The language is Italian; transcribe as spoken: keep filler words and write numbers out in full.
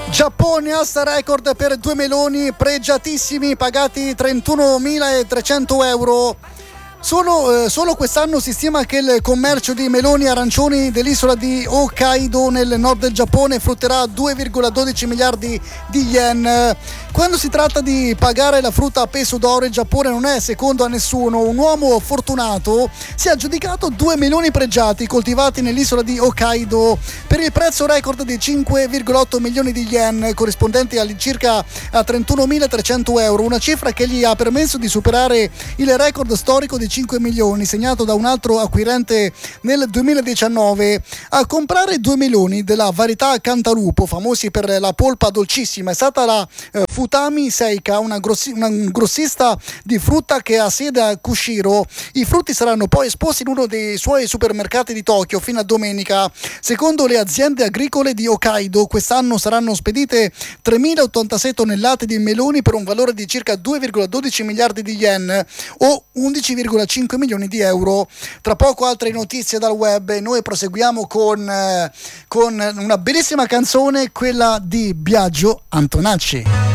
Giappone, asta record per due meloni pregiatissimi pagati trentunomilatrecento euro. Solo, eh, solo quest'anno si stima che il commercio di meloni e arancioni dell'isola di Hokkaido nel nord del Giappone frutterà due virgola dodici miliardi di yen. Quando si tratta di pagare la frutta a peso d'oro, il Giappone non è secondo a nessuno. Un uomo fortunato si è aggiudicato due meloni pregiati coltivati nell'isola di Hokkaido per il prezzo record di cinque virgola otto milioni di yen, corrispondenti all'incirca a trentunomilatrecento euro, una cifra che gli ha permesso di superare il record storico di cinque milioni segnato da un altro acquirente nel duemiladiciannove. A comprare due meloni della varietà Cantalupo, famosi per la polpa dolcissima, è stata la eh, Futami Seika, una, grossi- una grossista di frutta che ha sede a Kushiro. I frutti saranno poi esposti in uno dei suoi supermercati di Tokyo fino a domenica. Secondo le aziende agricole di Hokkaido, quest'anno saranno spedite tremilaottantasei tonnellate di meloni per un valore di circa due virgola dodici miliardi di yen o undici virgola cinque milioni di euro. Tra poco altre notizie dal web e noi proseguiamo con, eh, con una bellissima canzone, quella di Biagio Antonacci.